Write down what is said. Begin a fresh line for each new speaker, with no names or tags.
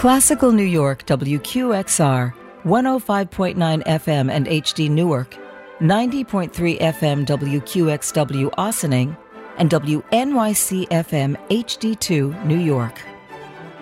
Classical New York, WQXR, 105.9 FM and HD Newark, 90.3 FM WQXW Ossining, and WNYC FM HD2 New York.